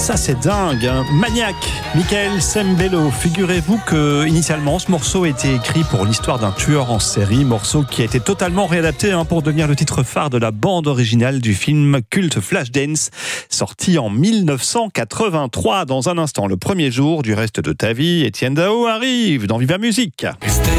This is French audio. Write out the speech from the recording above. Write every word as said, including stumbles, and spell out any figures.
Ça c'est dingue, hein. Maniac, Michael Sembello. Figurez-vous que initialement ce morceau a été écrit pour l'histoire d'un tueur en série, morceau qui a été totalement réadapté hein, pour devenir le titre phare de la bande originale du film culte Flashdance, sorti en mille neuf cent quatre-vingt-trois. Dans un instant, le premier jour du reste de ta vie, Etienne Dao arrive dans Viva Musique.